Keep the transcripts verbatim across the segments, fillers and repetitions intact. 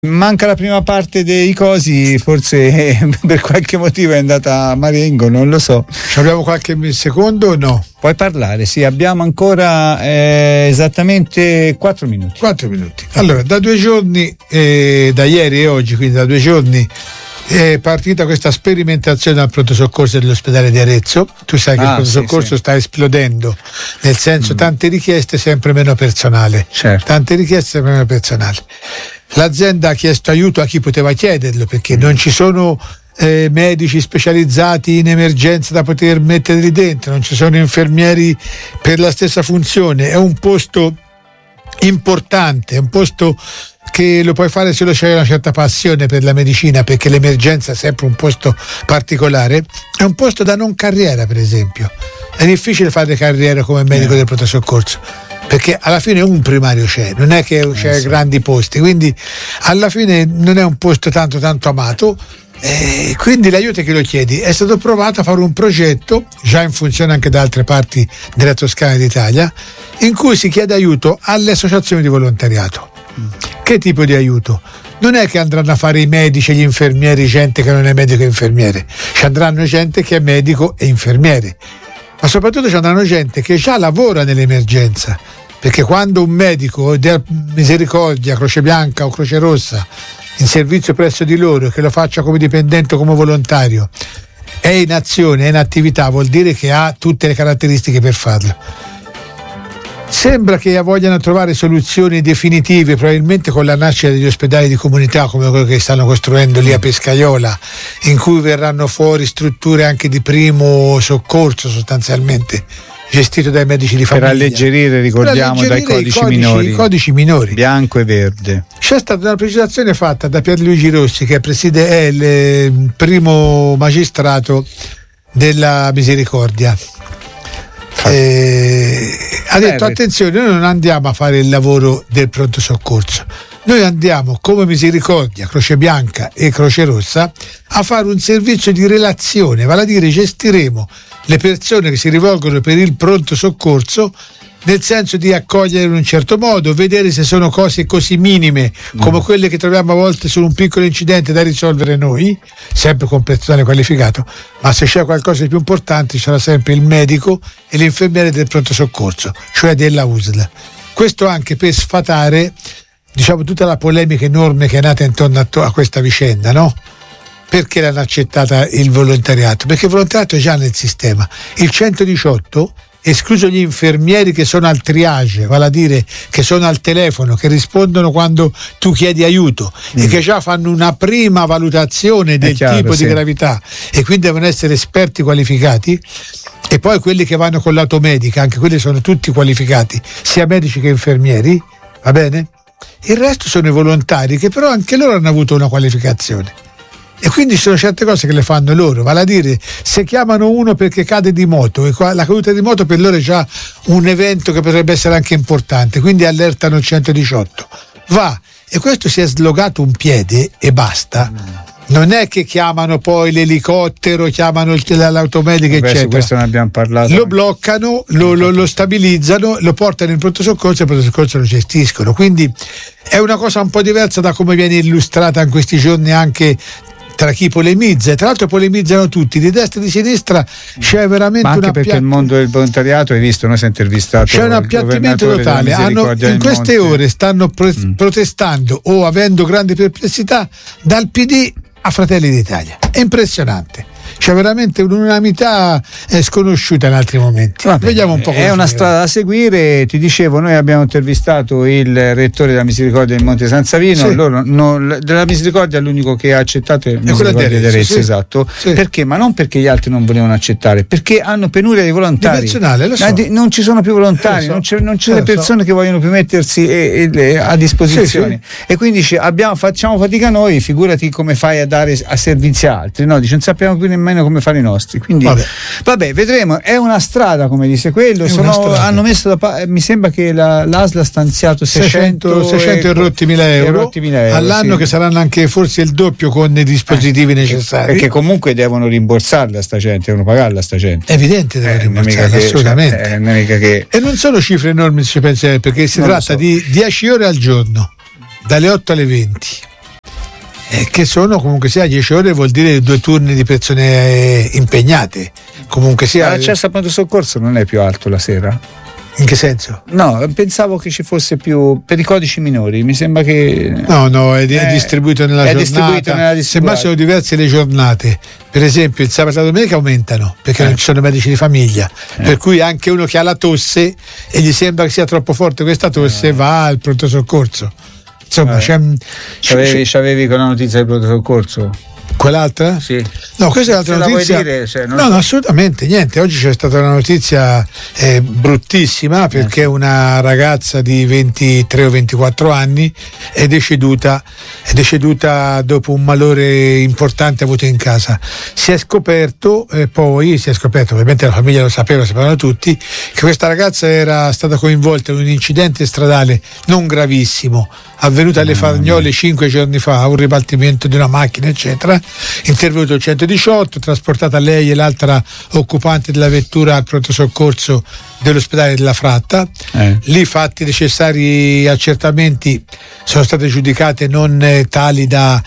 Manca la prima parte dei cosi, forse eh, per qualche motivo è andata a Marengo, non lo so. Abbiamo qualche secondo o no? Puoi parlare, sì, abbiamo ancora eh, esattamente quattro minuti. Quattro minuti. Allora, da due giorni, eh, da ieri e oggi, quindi da due giorni, è partita questa sperimentazione al pronto soccorso dell'ospedale di Arezzo. Tu sai che ah, il pronto soccorso sì, sì. sta esplodendo, nel senso mm. tante richieste, sempre meno personale. Certo. Tante richieste, sempre meno personale. L'azienda ha chiesto aiuto a chi poteva chiederlo, perché non ci sono eh, medici specializzati in emergenza da poter mettere lì dentro, non ci sono infermieri per la stessa funzione. È un posto importante, è un posto che lo puoi fare solo se hai una certa passione per la medicina, perché l'emergenza è sempre un posto particolare. È un posto da non carriera, per esempio. È difficile fare carriera come medico del pronto soccorso, perché alla fine un primario c'è, non è che c'è eh sì. grandi posti, quindi alla fine non è un posto tanto tanto amato. E quindi l'aiuto che lo chiedi è stato provato a fare un progetto già in funzione anche da altre parti della Toscana d'Italia, in cui si chiede aiuto alle associazioni di volontariato. Mm. Che tipo di aiuto? Non è che andranno a fare i medici e gli infermieri gente che non è medico e infermiere, ci andranno gente che è medico e infermiere, ma soprattutto ci andranno gente che già lavora nell'emergenza, perché quando un medico della Misericordia, Croce Bianca o Croce Rossa in servizio presso di loro, che lo faccia come dipendente o come volontario, è in azione, è in attività, vuol dire che ha tutte le caratteristiche per farlo. Sembra che vogliano trovare soluzioni definitive, probabilmente con la nascita degli ospedali di comunità come quello che stanno costruendo lì a Pescaiola, in cui verranno fuori strutture anche di primo soccorso, sostanzialmente gestito dai medici di famiglia, per alleggerire, ricordiamo, per alleggerire dai codici, codici minori i codici minori bianco e verde. C'è stata una precisazione fatta da Pierluigi Rossi, che preside, è il primo magistrato della Misericordia. Eh, ha detto: attenzione, noi non andiamo a fare il lavoro del pronto soccorso, noi andiamo come Misericordia, Croce Bianca e Croce Rossa a fare un servizio di relazione, vale a dire gestiremo le persone che si rivolgono per il pronto soccorso, nel senso di accogliere in un certo modo, vedere se sono cose così minime come mm. quelle che troviamo a volte su un piccolo incidente da risolvere noi, sempre con personale qualificato, ma se c'è qualcosa di più importante ci sarà sempre il medico e l'infermiere del pronto soccorso, cioè della U S L. Questo anche per sfatare, diciamo, tutta la polemica enorme che è nata intorno a, to- a questa vicenda, no? Perché l'hanno accettata il volontariato? Perché il volontariato è già nel sistema. Il centodiciotto, escluso gli infermieri che sono al triage, vale a dire che sono al telefono, che rispondono quando tu chiedi aiuto mm. e che già fanno una prima valutazione del chiaro, tipo sì. di gravità, e quindi devono essere esperti qualificati, e poi quelli che vanno con l'automedica, anche quelli sono tutti qualificati, sia medici che infermieri, va bene? Il resto sono i volontari, che però anche loro hanno avuto una qualificazione. E quindi ci sono certe cose che le fanno loro, vale a dire, se chiamano uno perché cade di moto, e la caduta di moto per loro è già un evento che potrebbe essere anche importante, quindi allertano il centodiciotto, va, e questo si è slogato un piede e basta. Non è che chiamano poi l'elicottero, chiamano il, l'automedica, Vabbè, eccetera. Su questo ne abbiamo parlato. Lo bloccano, lo, lo, lo stabilizzano, lo portano in pronto soccorso e il pronto soccorso lo gestiscono. Quindi è una cosa un po' diversa da come viene illustrata in questi giorni anche tra chi polemizza, e tra l'altro polemizzano tutti, di destra e di sinistra. C'è veramente ma anche una perché piatt- il mondo del volontariato, hai visto, noi si è intervistato, c'è un appiattimento totale. Hanno, in queste Monte. ore stanno pro- mm. protestando o avendo grandi perplessità dal P D a Fratelli d'Italia. È impressionante. C'è veramente un'unanimità eh, sconosciuta in altri momenti. Vabbè, vediamo un po'. È una strada da seguire. Ti dicevo, noi abbiamo intervistato il rettore della Misericordia di Monte San Savino. Sì. Loro, no, della Misericordia l'unico che ha accettato è il Misericordia di Arezzo, sì. esatto. Sì. Perché? Ma non perché gli altri non volevano accettare, perché hanno penuria di volontari. Di personale, lo so. Non ci sono più volontari, so. non c'è, non c'è le persone so. che vogliono più mettersi e, e, a disposizione. Sì, sì. E quindi dice, abbiamo, facciamo fatica noi, figurati come fai a dare a servizi a altri. No, dice, non sappiamo più nemmeno come fare i nostri, quindi vabbè, vabbè vedremo. È una strada, come dice quello. Sono, hanno messo da, mi sembra che la, l'A S L ha stanziato seicento, seicento e rotti mila euro all'anno, sì. che saranno anche forse il doppio con i dispositivi eh, necessari, perché comunque devono rimborsarla sta gente, devono pagarla sta gente, è evidente, devono eh, rimborsarla che, assolutamente, cioè, eh, che... e non sono cifre enormi se ci pensi, perché si non tratta so. di dieci ore al giorno dalle otto alle venti, eh, che sono comunque sia dieci ore, vuol dire due turni di persone eh, impegnate. Comunque sia. Ma l'accesso al pronto soccorso non è più alto la sera? In che senso? No, pensavo che ci fosse più per i codici minori, mi sembra che no, no, è, è distribuito nella è giornata. Distribuito nella Semmai sono diverse le giornate. Per esempio il sabato e la domenica aumentano perché eh. non ci sono medici di famiglia, eh. per cui anche uno che ha la tosse e gli sembra che sia troppo forte questa tosse eh. va al pronto soccorso. Insomma, eh. c'è, c'avevi, c'avevi con la notizia del pronto soccorso? Quell'altra? Sì. No, questa è l'altra Se notizia. La vuoi dire? Cioè, non no, so. no, assolutamente niente. Oggi c'è stata una notizia eh, bruttissima perché eh. una ragazza di ventitré o ventiquattro anni è deceduta, è deceduta dopo un malore importante avuto in casa. Si è scoperto, eh, poi si è scoperto, ovviamente la famiglia lo sapeva, lo sapevano tutti, che questa ragazza era stata coinvolta in un incidente stradale non gravissimo, avvenuto alle Fagnole cinque giorni fa, un ribaltamento di una macchina eccetera, intervenuto il centodiciotto, trasportata lei e l'altra occupante della vettura al pronto soccorso dell'ospedale della Fratta, eh. lì fatti necessari accertamenti sono state giudicate non eh, tali da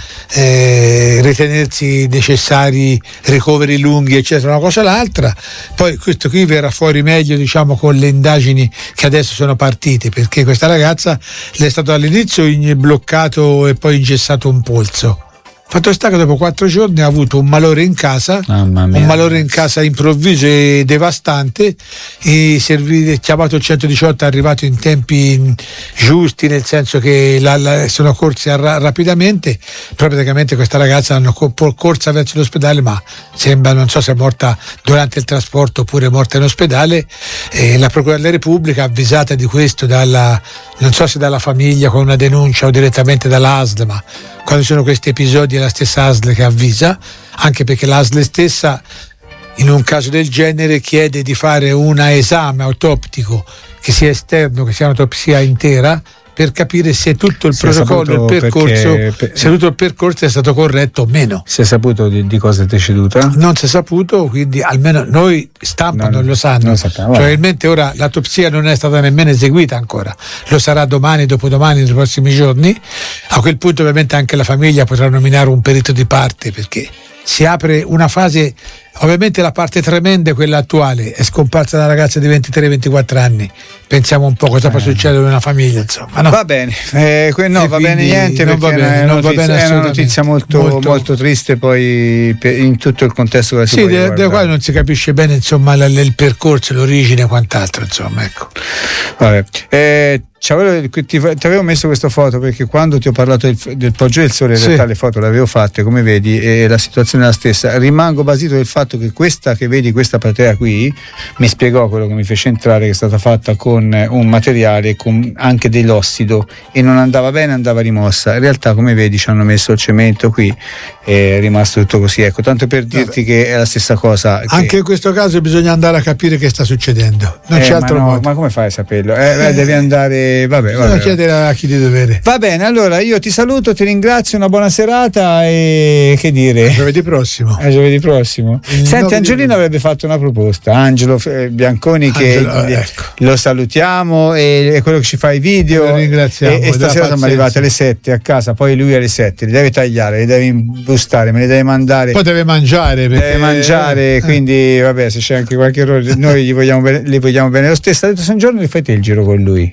eh, ritenersi necessari ricoveri lunghi eccetera, una cosa o l'altra. Poi questo qui verrà fuori meglio diciamo con le indagini che adesso sono partite, perché questa ragazza le è stato all'inizio bloccato e poi ingessato un polso. Fatto sta che dopo quattro giorni ha avuto un malore in casa, un malore in casa improvviso e devastante, e servi, chiamato il centodiciotto, è arrivato in tempi giusti, nel senso che la, la, sono corsi a, rapidamente. Praticamente questa ragazza l'hanno corsa verso l'ospedale, ma sembra, non so se è morta durante il trasporto oppure morta in ospedale. E la Procura della Repubblica, avvisata di questo dalla, non so se dalla famiglia con una denuncia o direttamente dall'A S L, ma quando ci sono questi episodi è la stessa A S L che avvisa, anche perché l'A S L stessa in un caso del genere chiede di fare un esame autoptico che sia esterno, che sia un'autopsia intera, per capire se tutto il si protocollo, il percorso, perché, se tutto il percorso è stato corretto o meno. Si è saputo di, di cosa è deceduta? Non si è saputo, quindi almeno noi stampa non, non lo sanno. Non sappiamo, probabilmente ora l'autopsia non è stata nemmeno eseguita ancora, lo sarà domani, dopodomani, nei prossimi giorni. A quel punto ovviamente anche la famiglia potrà nominare un perito di parte, perché si apre una fase. Ovviamente la parte tremenda è quella attuale, è scomparsa una ragazza di ventitré ventiquattro anni, pensiamo un po' cosa eh. può succedere in una famiglia, insomma, no? Va bene, eh, que- no, va bene niente, non va bene, è, non notizia, va bene è una notizia molto, molto... molto triste poi per, in tutto il contesto che si sì, da de- quale non si capisce bene insomma l- l- il percorso, l'origine e quant'altro, insomma, ecco. Vabbè. Eh, Ti, ti avevo messo questa foto perché quando ti ho parlato del, del Poggio del Sole in sì. realtà le foto le avevo fatte, come vedi, e la situazione è la stessa. Rimango basito del fatto che questa che vedi, questa platea qui, mi spiegò quello che mi fece entrare, che è stata fatta con un materiale con anche dell'ossido e non andava bene, andava rimossa. In realtà, come vedi, ci hanno messo il cemento qui e è rimasto tutto così, ecco, tanto per dirti Vabbè. che è la stessa cosa che... Anche in questo caso bisogna andare a capire che sta succedendo, non eh, c'è altro ma no, modo. Ma come fai a saperlo? Eh, eh, devi andare. Vabbè, vabbè. chiedere a chi di dovere. Va bene, allora io ti saluto, ti ringrazio, una buona serata e che dire? A giovedì prossimo. A giovedì prossimo. Il Senti, Angelino di... avrebbe fatto una proposta, Angelo Bianconi, Angelo, che ecco. lo salutiamo, e è quello che ci fa i video. Lo ringraziamo. E, e stasera siamo arrivati alle sette a casa, poi lui alle sette li deve tagliare, li deve imbustare, me li deve mandare. Poi deve mangiare. Perché... Deve mangiare, eh. quindi vabbè, se c'è anche qualche errore, noi gli vogliamo bene, li vogliamo bene lo stesso. Ha detto San Giorno, li fai te il giro con lui.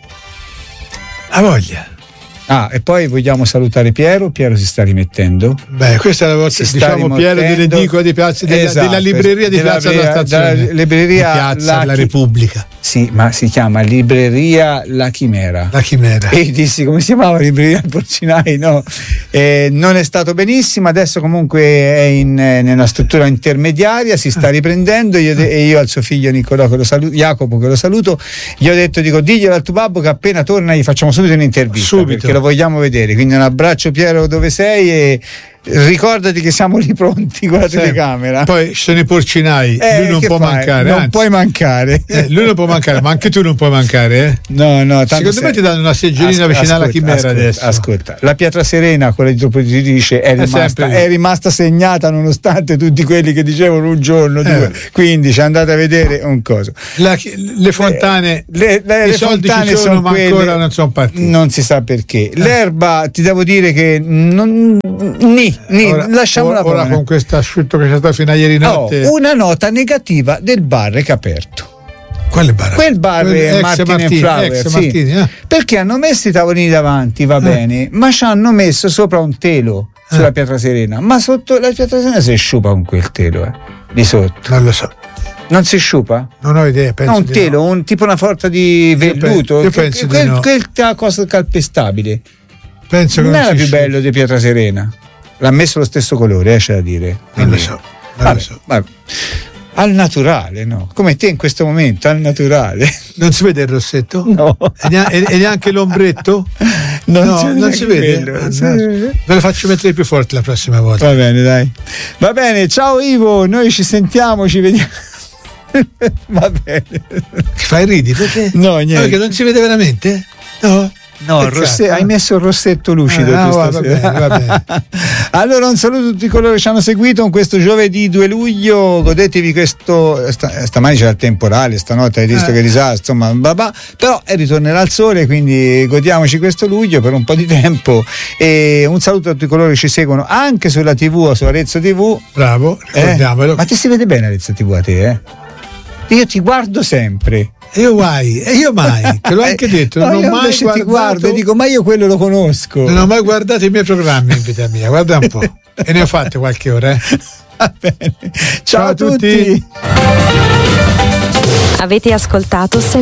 A voglia. Ah, e poi vogliamo salutare Piero. Piero si sta rimettendo. Beh, questa è la volta, diciamo, Piero dell'edicola di piazza, della, esatto, della libreria di Piazza della, della Stazione, della libreria di Piazza della Chi- Repubblica. Sì, ma si chiama Libreria La Chimera. La Chimera. E dissi come si chiamava, Libreria Porcinai, no? Eh, non è stato benissimo, adesso comunque è in, nella struttura intermediaria, si sta riprendendo. Io de- e io al suo figlio Nicolò, che lo saluto, Jacopo, che lo saluto, gli ho detto, dico, diglielo al tuo babbo che appena torna gli facciamo subito un'intervista, subito, perché lo vogliamo vedere. Quindi un abbraccio, Piero, dove sei, e ricordati che siamo lì pronti con la sì. telecamera. Poi ci sono i porcinai, eh, lui non può fai? mancare. Non anzi. puoi mancare. Eh, lui non può mancare, ma anche tu non puoi mancare. Eh? No, no. Secondo sei... me ti danno una seggiolina ascolta, vicino alla chimera ascolta, adesso. Ascolta, la Pietraserena, quella idroprotettrice, è rimasta, è, è rimasta segnata nonostante tutti quelli che dicevano un giorno, due, eh. quindici, andate a vedere un coso. La, le fontane, le, le, i le soldi fontane ci sono, sono ma quelle, ancora non sono partiti. Non si sa perché. Eh. L'erba, ti devo dire che non, ni, ni, ora, lasciamola ora, ora con questo asciutto che c'è stato fino a ieri notte. Oh, una nota negativa del bar che è aperto. Quale bar? Quel bar Quel Martin Martini, Flower, ex sì. Martini, eh? Perché hanno messo i tavolini davanti, va eh. bene, ma ci hanno messo sopra un telo sulla eh. Pietraserena, ma sotto la Pietraserena si sciupa con quel telo, eh, di sotto. Non lo so. Non si sciupa? Non ho idea, penso no, un di telo, no. un, tipo una sorta di velluto. Io, pe- io penso quel, di no. Quel, quel cosa calpestabile. Penso che non, non era più sciupa. bello di Pietraserena. L'ha messo lo stesso colore, eh, c'è da dire. Non lo so. Non vabbè, lo so. Vabbè. Al naturale, no? Come te in questo momento, al naturale. Non si vede il rossetto? No. E neanche, e neanche l'ombretto? Non, no, si, non si vede. Quello, sì. Ve lo faccio mettere più forte la prossima volta. Va bene, dai. Va bene, ciao Ivo, noi ci sentiamo, ci vediamo. Va bene. Fai ridi perché? No, niente. No, perché non si vede veramente? No. No, rosse- hai messo il rossetto lucido. Ah, tu va, va bene, va bene. Allora un saluto a tutti coloro che ci hanno seguito in questo giovedì due luglio, godetevi questo, sta, stamani c'è il temporale, stanotte hai visto eh. che disastro, insomma, babà, però eh, ritornerà il sole, quindi godiamoci questo luglio per un po' di tempo, e un saluto a tutti coloro che ci seguono anche sulla tivù o su Arezzo tivù. Bravo, ricordiamolo. Eh? Ma ti si vede bene Arezzo tivù a te, eh? Io ti guardo sempre. E io mai, e io mai, te l'ho anche detto, no, non ho io mai guardato, ti guardo e dico, ma io quello lo conosco. Non ho mai guardato i miei programmi in vita mia, guarda un po'. E ne ho fatte qualche ora, eh. Va bene. Ciao, Ciao a tutti. tutti. Avete ascoltato